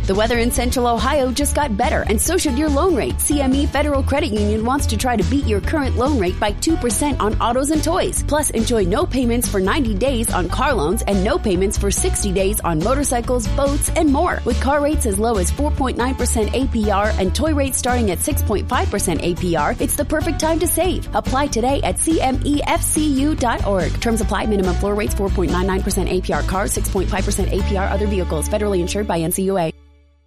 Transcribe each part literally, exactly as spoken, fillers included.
The weather in Central Ohio just got better, and so should your loan rate. C M E Federal Credit Union wants to try to beat your current loan rate by two percent on autos and toys. Plus, enjoy no payments for ninety days on car loans and no payments for sixty days on motorcycles, boats, and more. With car rates as low as four point nine percent A P R and toy rates starting at six point five percent A P R, it's the perfect time to save. Apply today at C M E F C U dot org. Terms apply. Minimum floor rates four point nine nine percent A P R cars, six point five percent A P R other vehicles. Federally insured by N C U A.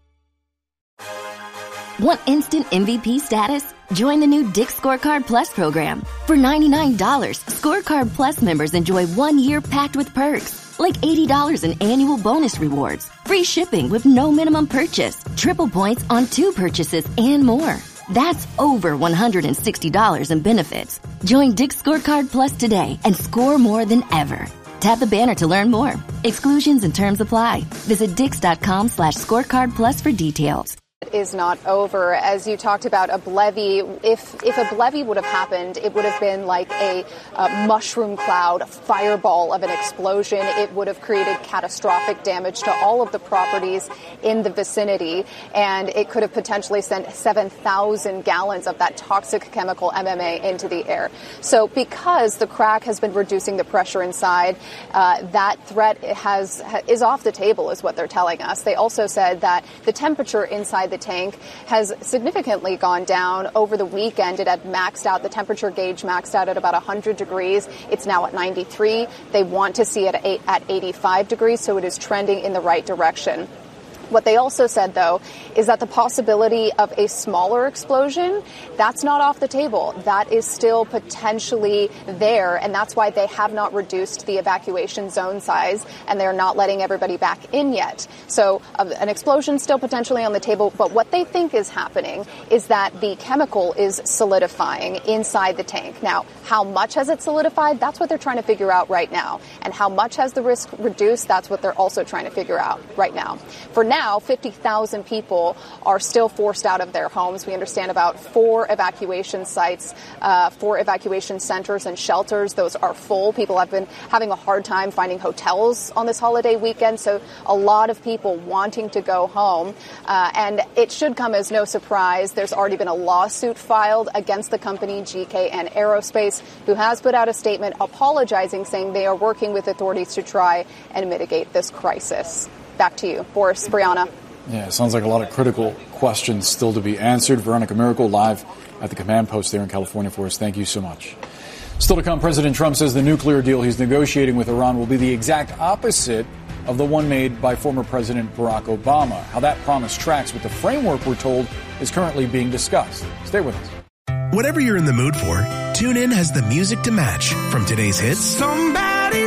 Want instant M V P status? Join the new Dick's Scorecard Plus program. For ninety-nine dollars, Scorecard Plus members enjoy one year packed with perks, like eighty dollars in annual bonus rewards, free shipping with no minimum purchase, triple points on two purchases, and more. That's over one hundred sixty dollars in benefits. Join Dick's Scorecard Plus today and score more than ever. Tap the banner to learn more. Exclusions and terms apply. Visit dix.com slash scorecard plus for details. Is not over. As you talked about a Blevy, if if a Blevy would have happened, it would have been like a, a mushroom cloud, a fireball of an explosion. It would have created catastrophic damage to all of the properties in the vicinity, and it could have potentially sent seven thousand gallons of that toxic chemical M M A into the air. So because the crack has been reducing the pressure inside, uh, that threat has is off the table, is what they're telling us. They also said that the temperature inside the tank has significantly gone down over the weekend. It had maxed out, the temperature gauge maxed out at about one hundred degrees. It's now at ninety-three. They want to see it at eighty-five degrees, so it is trending in the right direction. What they also said, though, is that the possibility of a smaller explosion, that's not off the table. That is still potentially there, and that's why they have not reduced the evacuation zone size, and they're not letting everybody back in yet. So uh, an explosion still potentially on the table, but what they think is happening is that the chemical is solidifying inside the tank. Now, how much has it solidified? That's what they're trying to figure out right now. And how much has the risk reduced? That's what they're also trying to figure out right now. For now, Now, fifty thousand people are still forced out of their homes. We understand about four evacuation sites, uh, four evacuation centers and shelters. Those are full. People have been having a hard time finding hotels on this holiday weekend. So a lot of people wanting to go home. Uh, and it should come as no surprise. There's already been a lawsuit filed against the company G K N Aerospace, who has put out a statement apologizing, saying they are working with authorities to try and mitigate this crisis. Back to you, Boris, Brianna. Yeah, it sounds like a lot of critical questions still to be answered. Veronica Miracle live at the command post there in California for us. Thank you so much. Still to come, President Trump says the nuclear deal he's negotiating with Iran will be the exact opposite of the one made by former President Barack Obama. How that promise tracks with the framework we're told is currently being discussed. Stay with us. Whatever you're in the mood for, TuneIn has the music to match. From today's hits, Somebody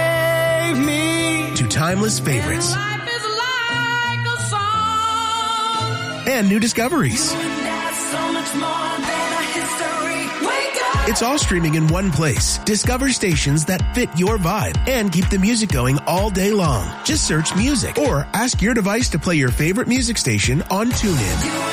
Save Me, to timeless favorites. Life is like a song. And new discoveries. So much more than a history. Wake up. It's all streaming in one place. Discover stations that fit your vibe and keep the music going all day long. Just search music or ask your device to play your favorite music station on TuneIn.